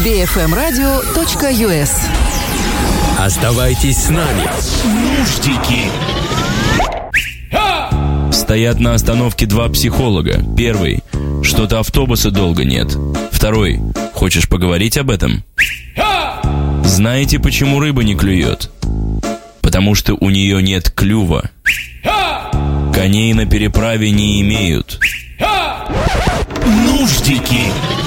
bfmradio.us. Оставайтесь с нами. Нуждики. Стоят на остановке два психолога. Первый: что-то автобуса долго нет. Второй: хочешь поговорить об этом? Знаете, почему рыба не клюет? Потому что у нее нет клюва. Коней на переправе не имеют. Нуждики.